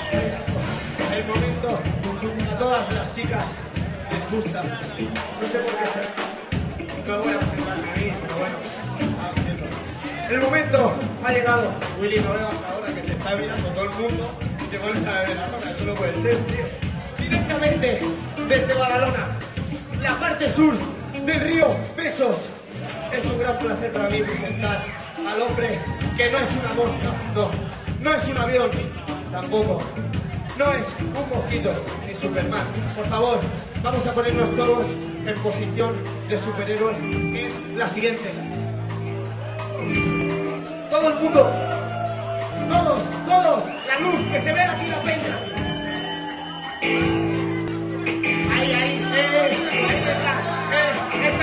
El momento a todas las chicas les gusta. No sé por qué ser. No voy a presentarme a mí, pero bueno. El momento ha llegado. Willy, no veas ahora que te está mirando todo el mundo y te vuelves a beber la zona. Eso no puede ser, tío. Directamente desde Badalona, la parte sur del río Besos. Es un gran placer para mí presentar al hombre que no es una mosca, no es un avión, tampoco, no es un mosquito ni Superman. Por favor, vamos a ponernos todos en posición de superhéroes, que es la siguiente. Todo el mundo, todos, la luz, que se vea aquí la peña.